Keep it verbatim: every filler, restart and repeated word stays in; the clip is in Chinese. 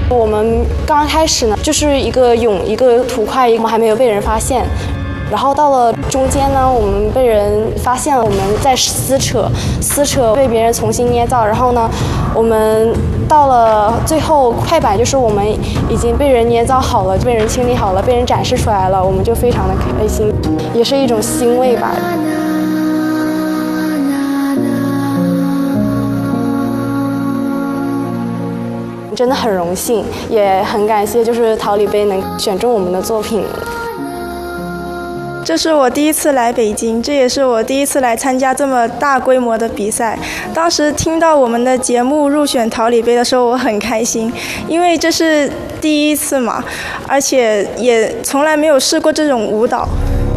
我们刚开始呢，就是一个俑一个土块，我们还没有被人发现。然后到了中间呢，我们被人发现了，我们在撕扯，撕扯被别人重新捏造。然后呢，我们到了最后快板，就是我们已经被人捏造好了，被人清理好了，被人展示出来了，我们就非常的开心，也是一种欣慰吧。真的很荣幸，也很感谢，就是桃李杯能选中我们的作品。 这是我第一次来北京，这也是我第一次来参加这么大规模的比赛。当时听到我们的节目入选桃李杯的时候，我很开心，因为这是第一次嘛，而且也从来没有试过这种舞蹈。